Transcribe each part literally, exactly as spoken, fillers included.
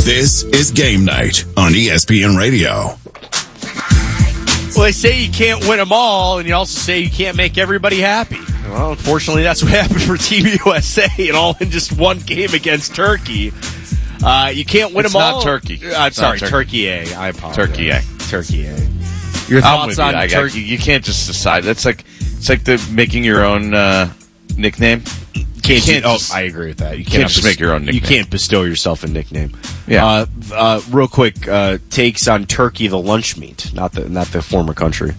This is Game Night on E S P N Radio. Well, they say you can't win them all, and you also say you can't make everybody happy. Well, unfortunately, that's what happened for Team U S A, and all in just one game against Turkey. Uh, you can't win it's them all. It's not Turkey. Uh, I'm sorry, Turkey. Turkey A. I apologize. Turkey A. Turkey A. Your thoughts on you. Turkey? You, you can't just decide. That's like it's like the making your own uh, nickname. Can't, you can't you, just, oh, I agree with that. You can't, can't just bes- make your own nickname. You can't bestow yourself a nickname. Yeah. Uh, uh, real quick, uh, takes on Turkey, the lunch meat, not the not the former country.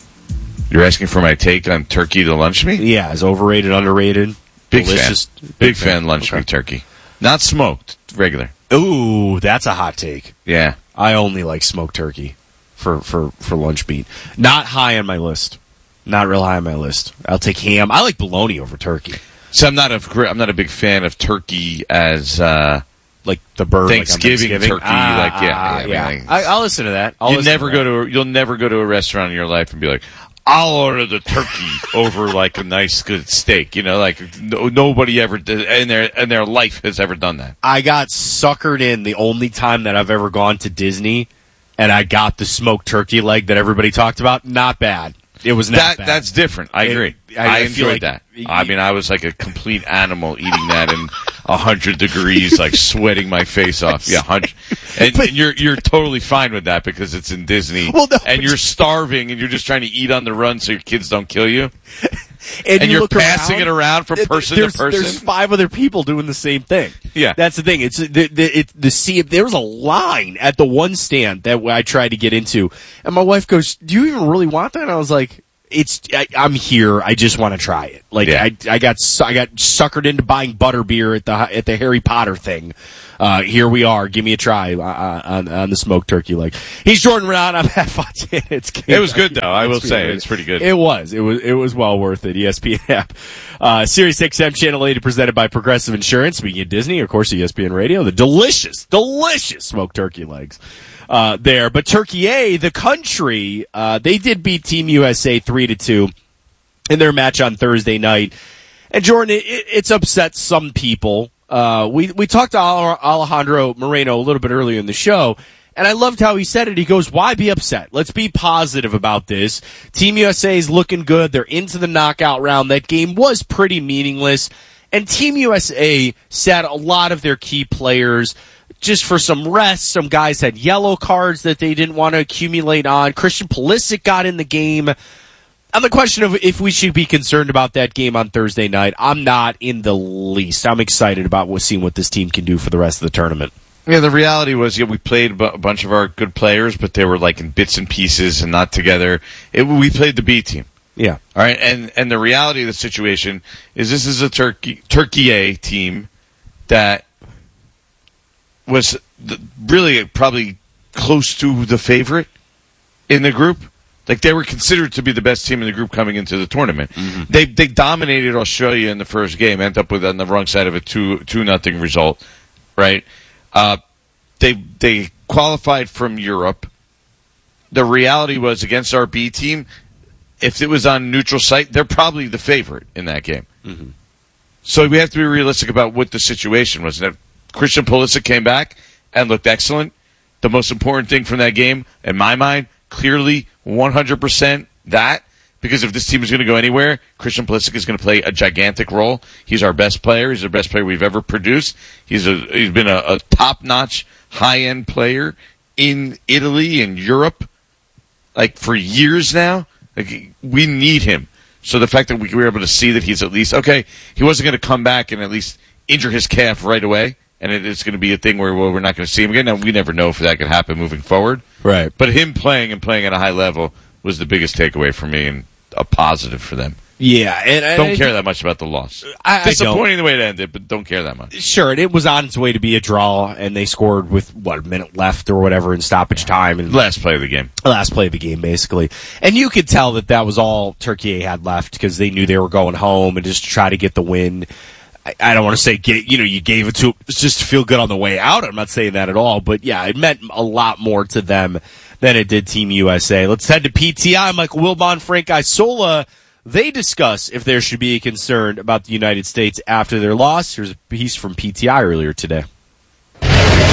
You're asking for my take on turkey, the lunch meat? Yeah, is overrated, underrated, big delicious. Fan. Big, big fan. fan lunch okay. meat turkey, not smoked, regular. Ooh, that's a hot take. Yeah, I only like smoked turkey for for for lunch meat. Not high on my list. Not real high on my list. I'll take ham. I like bologna over turkey. So I'm not a I'm not a big fan of turkey as uh, like the bird Thanksgiving, like Thanksgiving. turkey. Ah, like yeah, ah, yeah. yeah. I mean, I, I'll listen to that. I'll you never to go that. to a, you'll never go to a restaurant in your life and be like, I'll order the turkey over like a nice good steak. You know, like no, nobody ever did, in their in their life has ever done that. I got suckered in the only time that I've ever gone to Disney, and I got the smoked turkey leg that everybody talked about. Not bad. It was not that, bad. That's different. I it, agree. I, I, I enjoyed like, that. I mean, I was like a complete animal eating that in a hundred degrees, like sweating my face off. Yeah, hundred. And, but, and you're you're totally fine with that because it's in Disney, well, no, and you're starving, and you're just trying to eat on the run so your kids don't kill you. And, and you you're look passing around, it around from person there's, to person. There's five other people doing the same thing. Yeah, that's the thing. It's the the, it, the see. There was a line at the one stand that I tried to get into, and my wife goes, "Do you even really want that?" And I was like, It's I, I'm here. I just want to try it. Like yeah. I, I got I got suckered into buying butterbeer at the at the Harry Potter thing. Uh, here we are. Give me a try uh, on on the smoked turkey leg. He's Jordan Brown. I'm at Fontaine. It's it was good though. I will say it's pretty good. It was. It was. It was well worth it. E S P N app, uh, Sirius X M channel eighty presented by Progressive Insurance. Speaking of Disney, of course, E S P N Radio. The delicious, delicious smoked turkey legs. Uh, there, but Turkey A, the country, uh, they did beat Team U S A three to two in their match on Thursday night. And Jordan, it, it's upset some people. Uh, we we talked to Alejandro Moreno a little bit earlier in the show, and I loved how he said it. He goes, "Why be upset? Let's be positive about this. Team U S A is looking good. They're into the knockout round. That game was pretty meaningless, and Team U S A sat a lot of their key players." Just for some rest, some guys had yellow cards that they didn't want to accumulate on. Christian Pulisic got in the game. On the question of if we should be concerned about that game on Thursday night, I'm not in the least. I'm excited about seeing what this team can do for the rest of the tournament. Yeah, the reality was, yeah, we played a bunch of our good players, but they were like in bits and pieces and not together. It, we played the B team. Yeah. All right, and and the reality of the situation is this is a Turkey Turkey A team that was really probably close to the favorite in the group. Like they were considered to be the best team in the group coming into the tournament. Mm-hmm. They they dominated Australia in the first game, ended up with on the wrong side of a two two nothing result, right? Uh, they they qualified from Europe. The reality was against our B team, if it was on neutral site, they're probably the favorite in that game. Mm-hmm. So we have to be realistic about what the situation was. And Christian Pulisic came back and looked excellent. The most important thing from that game, in my mind, clearly one hundred percent that. Because if this team is going to go anywhere, Christian Pulisic is going to play a gigantic role. He's our best player. He's the best player we've ever produced. He's a he's been a, a top-notch, high-end player in Italy and Europe, like for years now. Like we need him. So the fact that we were able to see that he's at least okay, he wasn't going to come back and at least injure his calf right away. And it's going to be a thing where well, we're not going to see him again. Now, we never know if that could happen moving forward. Right. But him playing and playing at a high level was the biggest takeaway for me and a positive for them. Yeah. And, and don't I, care that much about the loss. I, Disappointing I the way it ended, but don't care that much. Sure, and it was on its way to be a draw, and they scored with, what, a minute left or whatever in stoppage time. And last play of the game. Last play of the game, basically. And you could tell that that was all Turkey had left because they knew they were going home and just try to get the win. I don't want to say, get, you know, you gave it to just to feel good on the way out. I'm not saying that at all. But, yeah, it meant a lot more to them than it did Team U S A. Let's head to P T I. Michael Wilbon, Frank Isola. They discuss if there should be a concern about the United States after their loss. Here's a piece from P T I earlier today.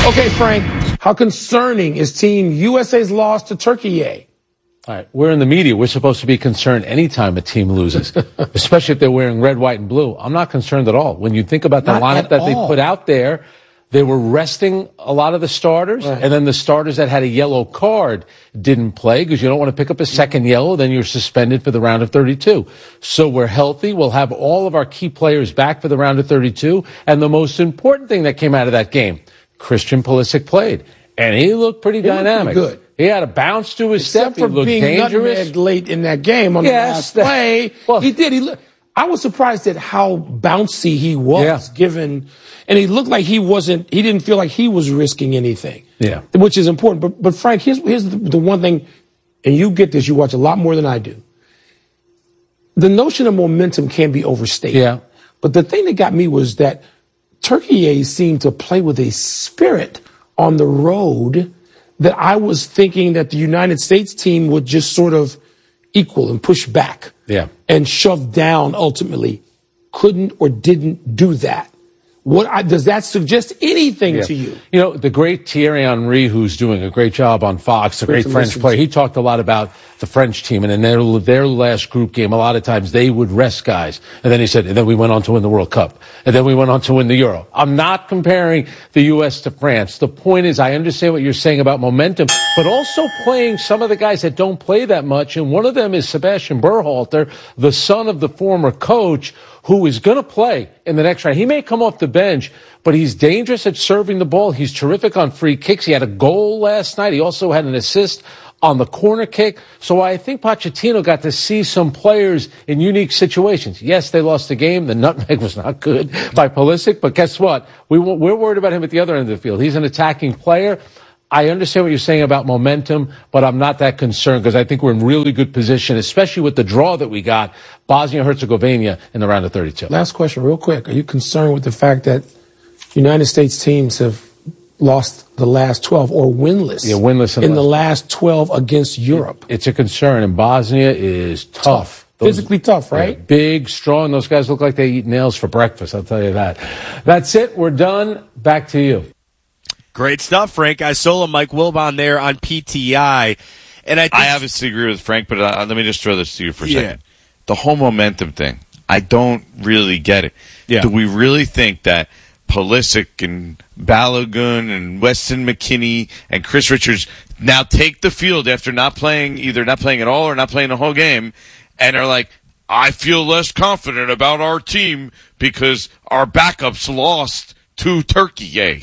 Okay, Frank, how concerning is Team U S A's loss to Turkey? All right, we're in the media. We're supposed to be concerned anytime a team loses, especially if they're wearing red, white, and blue. I'm not concerned at all. When you think about the Not lineup at that they all. put out there, they were resting a lot of the starters, Right. and then the starters that had a yellow card didn't play because you don't want to pick up a second yellow, then you're suspended for the round of thirty-two. So we're healthy. We'll have all of our key players back for the round of thirty-two. And the most important thing that came out of that game, Christian Pulisic played, and he looked pretty He looked pretty dynamic. good. He had a bounce to his Except step. He for looked being dangerous. nutmegged late in that game on Yes, the last that- play. well- he did. He look, I was surprised at how bouncy he was, Yeah. given, and he looked like he wasn't. He didn't feel like he was risking anything. Yeah. which is important. But but Frank, here's here's the, the one thing, and you get this. You watch a lot more than I do. The notion of momentum can be overstated. Yeah. But the thing that got me was that Turkey seemed to play with a spirit on the road that I was thinking that the United States team would just sort of equal and push back Yeah. and shove down ultimately. Couldn't or didn't do that. What I, does that suggest anything Yeah. to you? You know, the great Thierry Henry, who's doing a great job on Fox, the Great great to French listen player, to. he talked a lot about the French team. And in their, their last group game, a lot of times they would rest guys. And then he said, and then we went on to win the World Cup. And then we went on to win the Euro. I'm not comparing the U S to France. The point is, I understand what you're saying about momentum, but also playing some of the guys that don't play that much. And one of them is Sebastian Berhalter, the son of the former coach, who is going to play in the next round. He may come off the bench, but he's dangerous at serving the ball. He's terrific on free kicks. He had a goal last night. He also had an assist on the corner kick. So I think Pochettino got to see some players in unique situations. Yes, they lost the game. The nutmeg was not good by Pulisic, but guess what? We, we're worried about him at the other end of the field. He's an attacking player. I understand what you're saying about momentum, but I'm not that concerned because I think we're in really good position, especially with the draw that we got, Bosnia-Herzegovina in the round of thirty-two. Last question, real quick. Are you concerned with the fact that United States teams have lost the last twelve or winless? Yeah, winless in in the the last twelve against Europe. It's a concern, and Bosnia is tough. Those- Physically tough, right? Yeah, big, strong. Those guys look like they eat nails for breakfast, I'll tell you that. That's it. We're done. Back to you. Great stuff, Frank Isola, Mike Wilbon there on P T I. And I think I obviously agree with Frank, but uh, let me just throw this to you for a Yeah. second. The whole momentum thing, I don't really get it. Yeah. Do we really think that Pulisic and Balogun and Weston McKennie and Chris Richards now take the field after not playing, either not playing at all or not playing the whole game, and are like, I feel less confident about our team because our backups lost to Turkey, yay.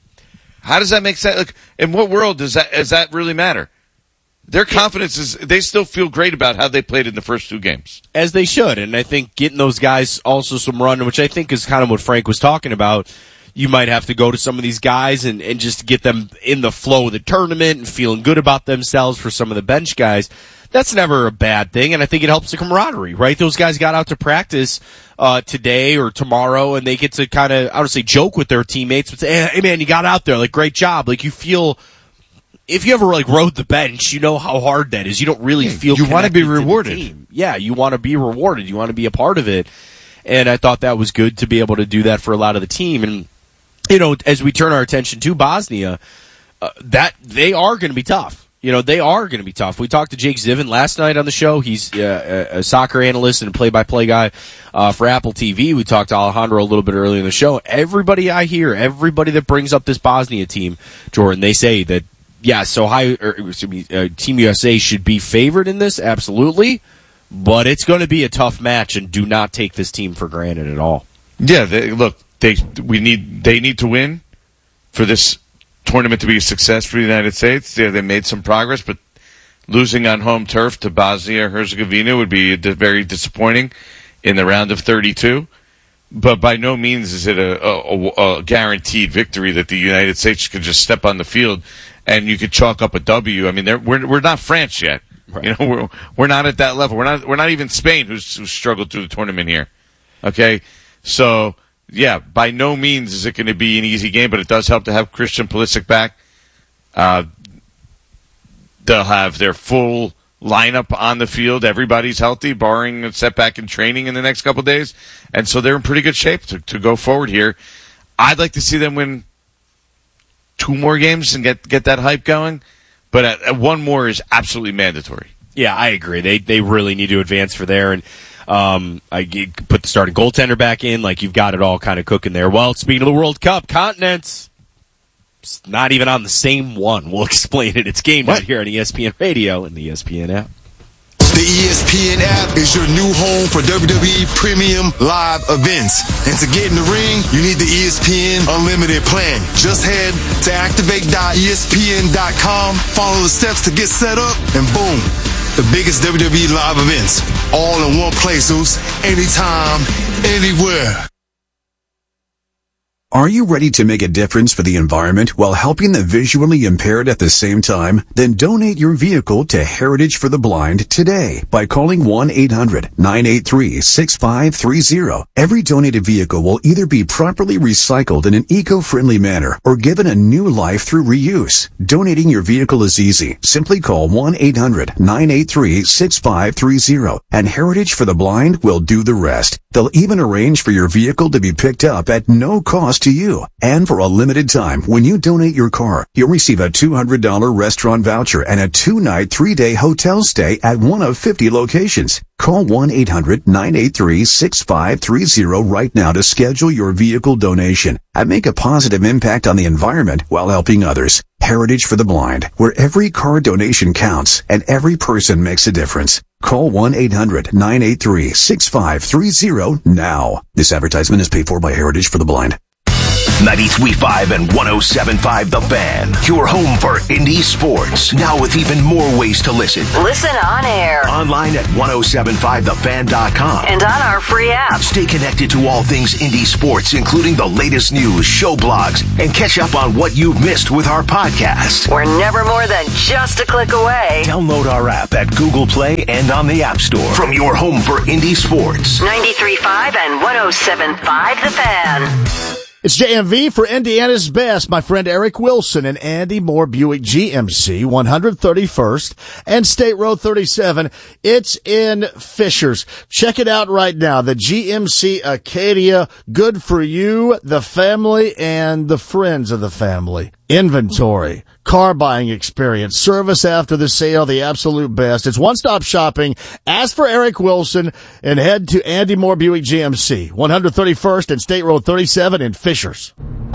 How does that make sense? Like, in what world does that does that really matter? Their confidence is, they still feel great about how they played in the first two games. as they should. And I think getting those guys also some run, which I think is kind of what Frank was talking about. You might have to go to some of these guys and, and just get them in the flow of the tournament and feeling good about themselves for some of the bench guys. That's never a bad thing, and I think it helps the camaraderie, right? Those guys got out to practice uh today or tomorrow, and they get to kind of, I don't say joke with their teammates, but say, hey, man, you got out there, like, great job. Like, you feel, if you ever, like, rode the bench, you know how hard that is. You don't really feel you wanna be connected to the rewarded. team. Yeah, you want to be rewarded. You want to be a part of it. And I thought that was good to be able to do that for a lot of the team. And, you know, as we turn our attention to Bosnia, uh, that they are going to be tough. You know, they are going to be tough. We talked to Jake Ziven last night on the show. He's uh, a, a soccer analyst and a play-by-play guy uh, for Apple T V. We talked to Alejandro a little bit earlier in the show. Everybody I hear, everybody that brings up this Bosnia team, Jordan, they say that, yeah, so high, or, excuse me, uh, Team U S A should be favored in this, absolutely. But it's going to be a tough match, and do not take this team for granted at all. Yeah, they, look, they we need they need to win for this tournament to be a success for the United States. Yeah, they made some progress, but losing on home turf to Bosnia-Herzegovina would be very disappointing in the round of thirty-two. But by no means is it a, a, a guaranteed victory that the United States could just step on the field and you could chalk up a W. I mean, we're we're not France yet. Right. You know, we're we're not at that level. We're not we're not even Spain, who's, who's struggled through the tournament here. Okay, so. Yeah, by no means is it going to be an easy game, but it does help to have Christian Pulisic back. Uh, they'll have their full lineup on the field. Everybody's healthy, barring a setback in training in the next couple of days. And so they're in pretty good shape to, to go forward here. I'd like to see them win two two more games and get get that hype going. But at, at one more is absolutely mandatory. Yeah, I agree. They they really need to advance for there, and um, I you put the starting goaltender back in. Like you've got it all kind of cooking there. Well, speaking of the World Cup, continents, it's not even on the same one. We'll explain it. It's game night here on E S P N Radio and the E S P N app. The E S P N app is your new home for W W E Premium Live events. And to get in the ring, you need the E S P N Unlimited plan. Just head to activate dot E S P N dot com, follow the steps to get set up, and boom, the biggest W W E live events. All in one place, Zeus. Anytime, anywhere. Are you ready to make a difference for the environment while helping the visually impaired at the same time? Then donate your vehicle to Heritage for the Blind today by calling one eight hundred nine eight three six five three zero. Every donated vehicle will either be properly recycled in an eco-friendly manner or given a new life through reuse. Donating your vehicle is easy. Simply call one eight hundred nine eight three six five three zero and Heritage for the Blind will do the rest. They'll even arrange for your vehicle to be picked up at no cost to you. And for a limited time, when you donate your car, you'll receive a two hundred dollars restaurant voucher and a two-night, three-day hotel stay at one of fifty locations. Call one eight hundred nine eight three six five three zero right now to schedule your vehicle donation and make a positive impact on the environment while helping others. Heritage for the Blind, where every car donation counts and every person makes a difference. Call one eight hundred nine eight three six five three zero now. This advertisement is paid for by Heritage for the Blind. ninety-three point five and one oh seven point five The Fan. Your home for indie sports. Now with even more ways to listen. Listen on air. Online at ten seventy-five the fan dot com. And on our free app. Stay connected to all things indie sports, including the latest news, show blogs, and catch up on what you've missed with our podcast. We're never more than just a click away. Download our app at Google Play and on the App Store. From your home for indie sports. ninety-three point five and one oh seven point five The Fan. It's J M V for Indiana's Best. My friend Eric Wilson and Andy Moore Buick G M C, one thirty-first and State Road thirty-seven. It's in Fishers. Check it out right now. The G M C Acadia, good for you, the family, and the friends of the family. Inventory, car buying experience, service after the sale, the absolute best. It's one-stop shopping. Ask for Eric Wilson and head to Andy Moore Buick G M C, one thirty-first and State Road thirty-seven in Fishers.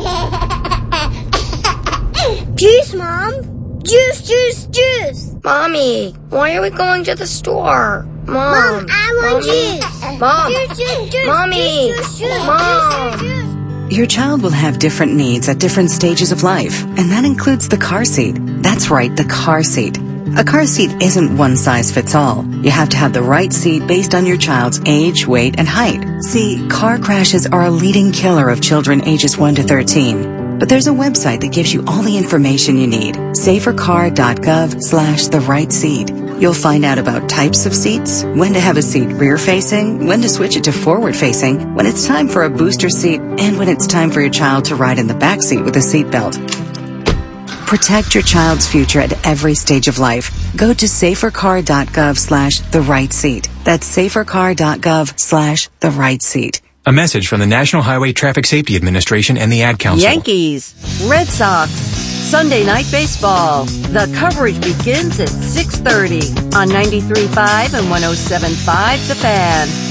Juice, Mom. Juice, juice, juice. Mommy, why are we going to the store? Mom, Mom, I want Mommy. Juice. Mom, juice, juice, juice. Mommy, juice, juice, Mom. Juice, juice, juice. Your child will have different needs at different stages of life, and that includes the car seat. That's right, the car seat. A car seat isn't one size fits all. You have to have the right seat based on your child's age, weight, and height. See, car crashes are a leading killer of children ages one to thirteen. But there's a website that gives you all the information you need. safercar.gov slash the right seat. You'll find out about types of seats, when to have a seat rear-facing, when to switch it to forward-facing, when it's time for a booster seat, and when it's time for your child to ride in the back seat with a seatbelt. Protect your child's future at every stage of life. Go to safercar.gov slash the right seat. That's safercar.gov slash the right seat. A message from the National Highway Traffic Safety Administration and the Ad Council. Yankees, Red Sox, Sunday Night Baseball. The coverage begins at six thirty on ninety-three point five and one oh seven point five The Fan.